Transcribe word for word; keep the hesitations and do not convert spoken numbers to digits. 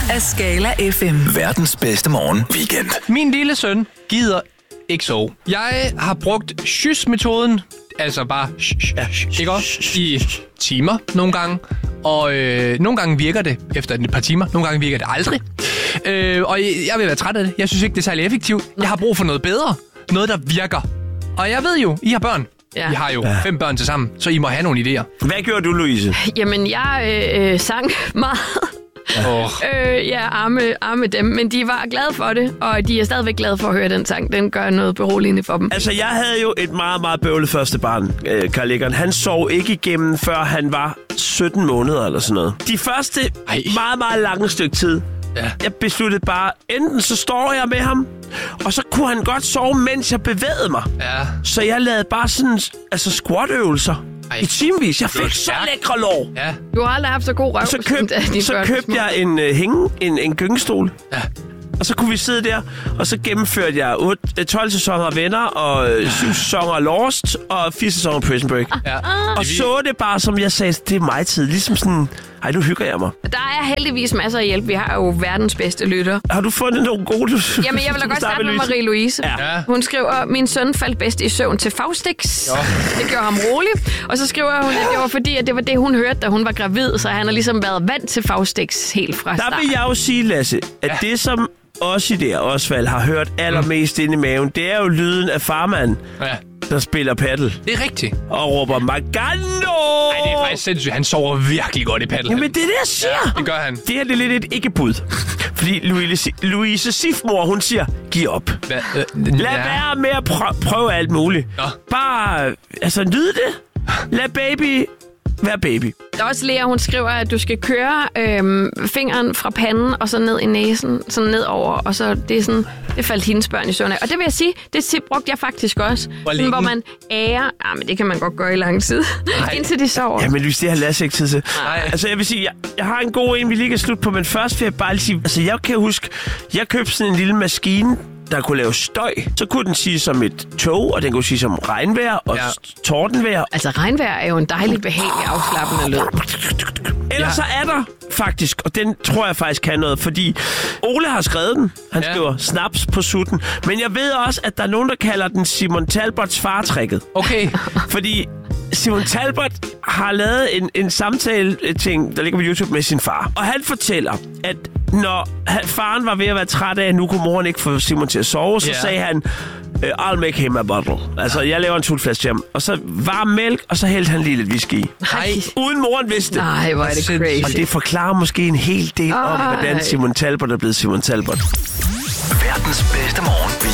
af Skala F M. Verdens bedste morgen weekend. Min lille søn gider ikke sove. Jeg har brugt sys-metoden, altså bare sh- ikke også? I timer nogle gange. Og øh, nogle gange virker det efter et par timer, nogle gange virker det aldrig. Øh, og jeg vil være træt af det. Jeg synes ikke, det er særlig effektivt. Jeg har brug for noget bedre. Noget, der virker. Og jeg ved jo, I har børn. Ja. I har jo ja. fem børn til sammen, så I må have nogle idéer. Hvad gjorde du, Louise? Jamen, jeg øh, sang meget. Oh. øh, ja, arme, arme dem. Men de var glade for det, og de er stadigvæk glade for at høre den sang. Den gør noget beroligende for dem. Altså, jeg havde jo et meget, meget bøvlet første barn, øh, Carl Eggeren. Han sov ikke igennem, før han var sytten måneder eller sådan noget. De første Ej. meget, meget lange stykke tid, ja. jeg besluttede bare, enten så står jeg med ham, og så kunne han godt sove, mens jeg bevægede mig. Ja. Så jeg lavede bare sådan, altså squat-øvelser. Ej. I timevis. Jeg fik så lækre lår. Ja. Du har aldrig haft så god røv. Så, køb, så købte jeg en uh, hænge, en, en gyngestol. Ja. Og så kunne vi sidde der, og så gennemførte jeg otte, tolv sæsoner af Venner, og syv sæsoner af Lost, og fire sæsoner af Prison Break. Ja. Og så det bare, som jeg sagde, det er mig tid. Ligesom sådan, ej, nu hygger jeg mig. Der er heldigvis masser af hjælp. Vi har jo verdens bedste lytter. Har du fundet nogle gode? Jamen, jeg vil da godt starte med Marie-Louise. Ja. Hun skriver, min søn faldt bedst i søvn til Faustix. Jo. Det gjorde ham rolig. Og så skriver hun, at det var fordi, at det var det, hun hørte, da hun var gravid. Så han har ligesom været vant til Faustix helt fra start. Der vil jeg jo sige, Lasse, at ja. det som også i det Osvald har hørt allermest mm. inde i maven, det er jo lyden af farmand, ja. der spiller paddle. Det er rigtigt. Og råber Magano! Nej, det er faktisk sindssygt. Han sover virkelig godt i paddle. Jamen, det er det, jeg siger. Ja, det gør han. Det her det er lidt et ikke-bud. Fordi Louise, Louise Sifmor, hun siger, giv op. Hva? Øh, Lad ja. være med at prø- prøve alt muligt. Nå. Bare, altså, nyd det. Lad baby være baby. Der er også Lea, hun skriver, at du skal køre øhm, fingeren fra panden og så ned i næsen, sådan nedover, og så det er sådan, det faldt hendes børn i søvn af. Og det vil jeg sige, det brugte jeg faktisk også. Hvor, sådan, hvor man ærer, ah, men det kan man godt gøre i lang tid, indtil de sover. Ja, men Louise, det har Lasse ikke tid til. Nej. Altså, jeg vil sige, jeg, jeg har en god en, vi lige kan slutte på, men først vil jeg bare lige sige, altså, jeg kan huske, jeg købte sådan en lille maskine, der kunne lave støj. Så kunne den sige som et tog, og den kunne sige som regnvejr og ja. tordenvejr. Altså regnvejr er jo en dejlig, behagelig, afslappende lyd. Ellers ja. så er der faktisk, og den tror jeg faktisk kan noget, fordi Ole har skrevet den. Han ja. skriver snaps på sutten. Men jeg ved også, at der er nogen, der kalder den Simon Talbots fartrækket. Okay. Fordi Simon Talbot har lavet en, en samtale-ting, der ligger på YouTube med sin far. Og han fortæller, at når han, faren var ved at være træt af, at nu kunne moren ikke få Simon til at sove, så yeah. sagde han, I'll make him a bottle. Altså, jeg laver en tulflaske jam. Og så varm mælk, og så hældte han lige lidt whisky i. Nej. Uden moren vidste. Nej, hvor er det crazy. Og det forklarer måske en hel del Ej. om, hvordan Simon Talbot er blevet Simon Talbot. Verdens bedste morgen.